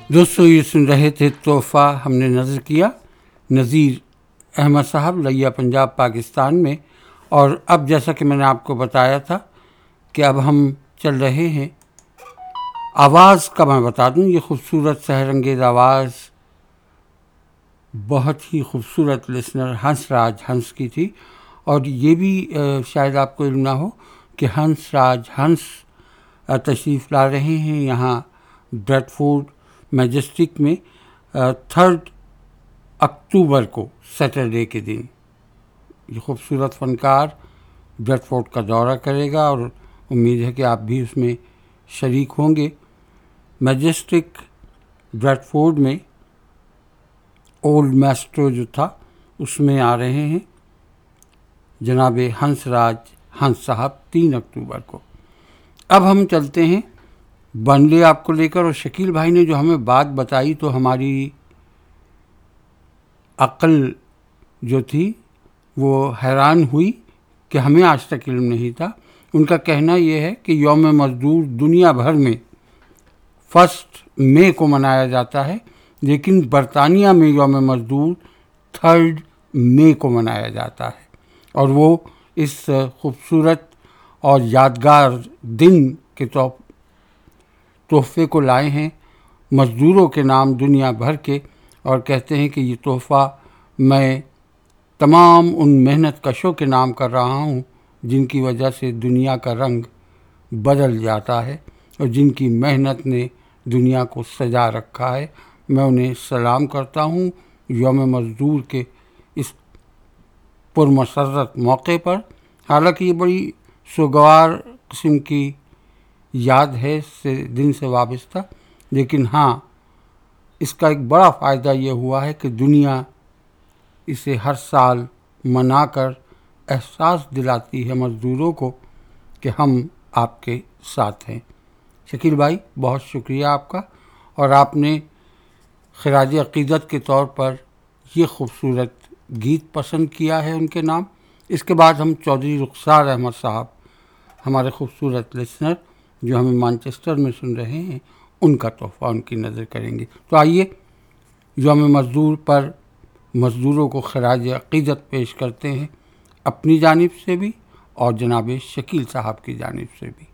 دوستو یہ سن رہے تھے تحفہ، ہم نے نظر کیا نذیر احمد صاحب لیا پنجاب پاکستان میں. اور اب جیسا کہ میں نے آپ کو بتایا تھا کہ اب ہم چل رہے ہیں آواز کا. میں بتا دوں یہ خوبصورت سحر انگیز آواز بہت ہی خوبصورت لسنر ہنس راج ہنس کی تھی. اور یہ بھی شاید آپ کو علم نہ ہو کہ ہنس راج ہنس تشریف لا رہے ہیں یہاں بریڈ فورڈ میجسٹک میں 3 اکتوبر کو سیٹرڈے کے دن. یہ خوبصورت فنکار بریڈ فورڈ کا دورہ کرے گا اور امید ہے کہ آپ بھی اس میں شریک ہوں گے. میجسٹک بریڈ فورڈ میں اولڈ میسٹرو جو تھا اس میں آ رہے ہیں جناب ہنس راج ہنس صاحب 3 اکتوبر کو. اب ہم چلتے ہیں بنلے آپ کو لے کر. اور شکیل بھائی نے جو ہمیں بات بتائی تو ہماری عقل جو تھی وہ حیران ہوئی کہ ہمیں آج تک علم نہیں تھا. ان کا کہنا یہ ہے کہ یوم مزدور دنیا بھر میں 1 مئی کو منایا جاتا ہے، لیکن برطانیہ میں یوم مزدور 3 مئی کو منایا جاتا ہے. اور وہ اس خوبصورت اور یادگار دن کے تحفے کو لائے ہیں مزدوروں کے نام دنیا بھر کے، اور کہتے ہیں کہ یہ تحفہ میں تمام ان محنت کشوں کے نام کر رہا ہوں جن کی وجہ سے دنیا کا رنگ بدل جاتا ہے اور جن کی محنت نے دنیا کو سجا رکھا ہے. میں انہیں سلام کرتا ہوں یوم مزدور کے اس پرمسرت موقع پر. حالانکہ یہ بڑی سوگوار قسم کی یاد ہے اس دن سے وابستہ، لیکن ہاں اس کا ایک بڑا فائدہ یہ ہوا ہے کہ دنیا اسے ہر سال منا کر احساس دلاتی ہے مزدوروں کو کہ ہم آپ کے ساتھ ہیں. شکیل بھائی بہت شکریہ آپ کا، اور آپ نے خراج عقیدت کے طور پر یہ خوبصورت گیت پسند کیا ہے ان کے نام. اس کے بعد ہم چودھری رخسار احمد صاحب ہمارے خوبصورت لسنر جو ہمیں مانچسٹر میں سن رہے ہیں ان کا تحفہ ان کی نظر کریں گے. تو آئیے یوم مزدور پر مزدوروں کو خراج عقیدت پیش کرتے ہیں اپنی جانب سے بھی اور جناب شکیل صاحب کی جانب سے بھی.